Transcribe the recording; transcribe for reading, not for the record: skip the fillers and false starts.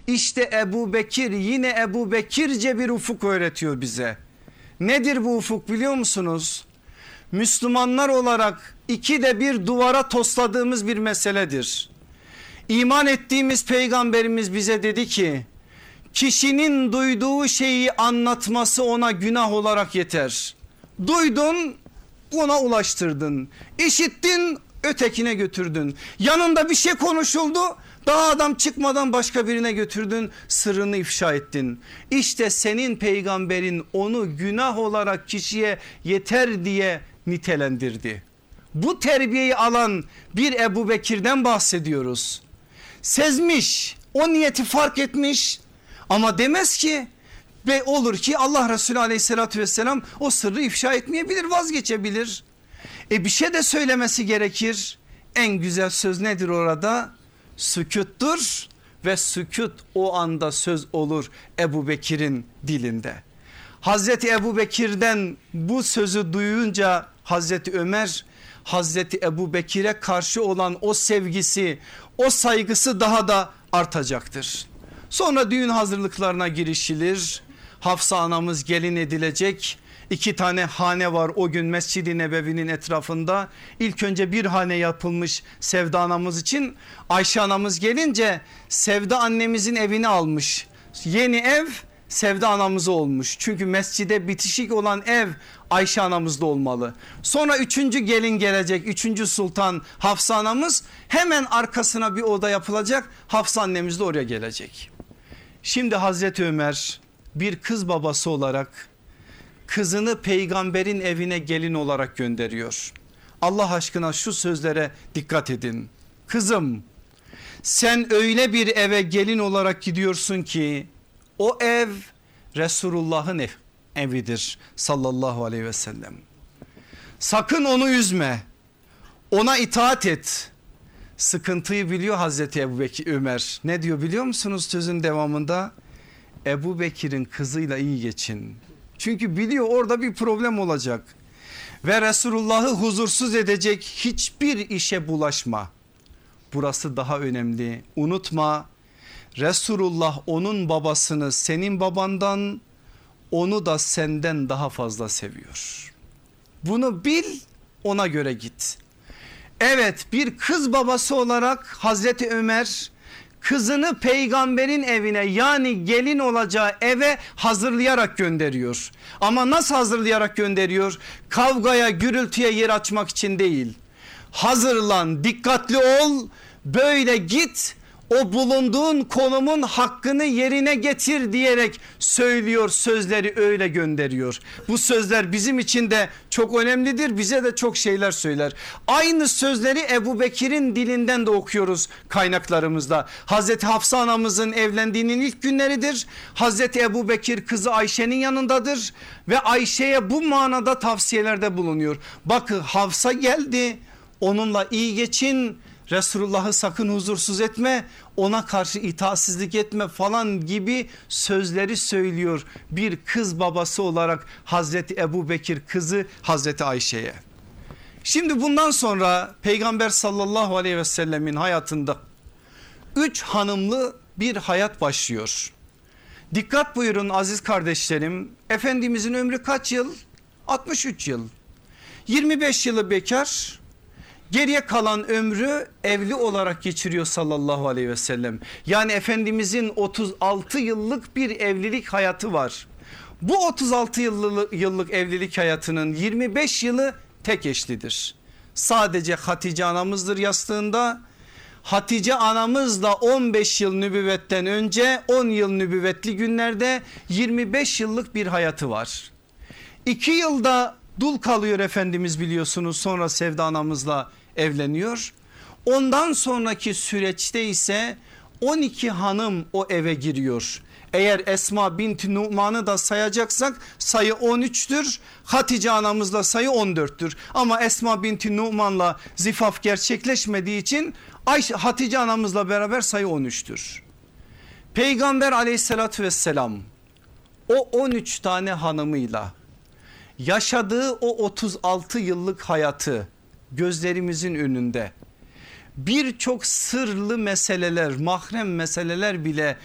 İşte Ebu Bekir yine Ebu Bekirce bir ufuk öğretiyor bize. Nedir bu ufuk biliyor musunuz? Müslümanlar olarak ikide bir duvara tosladığımız bir meseledir. İman ettiğimiz peygamberimiz bize dedi ki kişinin duyduğu şeyi anlatması ona günah olarak yeter. Duydun, ona ulaştırdın, işittin, ötekine götürdün. Yanında bir şey konuşuldu, daha adam çıkmadan başka birine götürdün, sırrını ifşa ettin. İşte senin peygamberin onu günah olarak kişiye yeter diye nitelendirdi. Bu terbiyeyi alan bir Ebu Bekir'den bahsediyoruz. Sezmiş, o niyeti fark etmiş ama demez ki ve olur ki Allah Resulü aleyhissalatü vesselam o sırrı ifşa etmeyebilir, vazgeçebilir. Bir şey de söylemesi gerekir. En güzel söz nedir orada? Sükuttur ve sükut o anda söz olur Ebu Bekir'in dilinde. Hazreti Ebu Bekir'den bu sözü duyunca Hazreti Ömer Hazreti Ebu Bekir'e karşı olan o sevgisi, o saygısı daha da artacaktır. Sonra düğün hazırlıklarına girişilir. Hafsa anamız gelin edilecek. 2 tane hane var o gün Mescid-i Nebevi'nin etrafında. İlk önce bir hane yapılmış Sevda anamız için. Ayşe anamız gelince Sevda annemizin evini almış. Yeni ev Sevda anamızı olmuş. Çünkü mescide bitişik olan ev Ayşe anamızda olmalı. Sonra 3. gelin gelecek, 3. sultan Hafsa anamız, hemen arkasına bir oda yapılacak. Hafsa annemiz de oraya gelecek. Şimdi Hazreti Ömer bir kız babası olarak kızını peygamberin evine gelin olarak gönderiyor. Allah aşkına şu sözlere dikkat edin. Kızım, sen öyle bir eve gelin olarak gidiyorsun ki o ev Resulullah'ın evidir sallallahu aleyhi ve sellem. Sakın onu üzme, ona itaat et. Sıkıntıyı biliyor Hazreti Ebu Bekir Ömer. Ne diyor biliyor musunuz sözün devamında? Ebu Bekir'in kızıyla iyi geçin. Çünkü biliyor orada bir problem olacak. Ve Resulullah'ı huzursuz edecek hiçbir işe bulaşma. Burası daha önemli. Unutma, Resulullah onun babasını senin babandan, onu da senden daha fazla seviyor. Bunu bil, ona göre git. Evet, bir kız babası olarak Hazreti Ömer kızını peygamberin evine, yani gelin olacağı eve hazırlayarak gönderiyor. Ama nasıl hazırlayarak gönderiyor? Kavgaya, gürültüye yer açmak için değil. Hazırlan, dikkatli ol, böyle git, o bulunduğun konumun hakkını yerine getir diyerek söylüyor, sözleri öyle gönderiyor. Bu sözler bizim için de çok önemlidir, bize de çok şeyler söyler. Aynı sözleri Ebu Bekir'in dilinden de okuyoruz kaynaklarımızda. Hazreti Hafsa anamızın evlendiğinin ilk günleridir. Hazreti Ebu Bekir kızı Ayşe'nin yanındadır ve Ayşe'ye bu manada tavsiyelerde bulunuyor. Bakın, Hafsa geldi, onunla iyi geçin, Resulullah'ı sakın huzursuz etme, ona karşı itaatsizlik etme falan gibi sözleri söylüyor bir kız babası olarak Hazreti Ebu Bekir kızı Hazreti Ayşe'ye. Şimdi bundan sonra Peygamber sallallahu aleyhi ve sellemin hayatında 3 hanımlı bir hayat başlıyor. Dikkat buyurun aziz kardeşlerim, Efendimizin ömrü kaç yıl? 63 yıl. 25 yılı bekar, geriye kalan ömrü evli olarak geçiriyor sallallahu aleyhi ve sellem. Yani Efendimizin 36 yıllık bir evlilik hayatı var. Bu 36 yıllık evlilik hayatının 25 yılı tek eşlidir. Sadece Hatice anamızdır yastığında. Hatice anamız da 15 yıl nübüvvetten önce, 10 yıl nübüvvetli günlerde 25 yıllık bir hayatı var. 2 yılda dul kalıyor Efendimiz, biliyorsunuz, sonra Sevda anamızla evleniyor. Ondan sonraki süreçte ise 12 hanım o eve giriyor. Eğer Esma binti Numan'ı da sayacaksak sayı 13'tür. Hatice anamızla sayı 14'tür. Ama Esma binti Numan'la zifaf gerçekleşmediği için Hatice anamızla beraber sayı 13'tür. Peygamber aleyhissalatü vesselam o 13 tane hanımıyla yaşadığı o 36 yıllık hayatı gözlerimizin önünde birçok sırlı meseleler, mahrem meseleler bile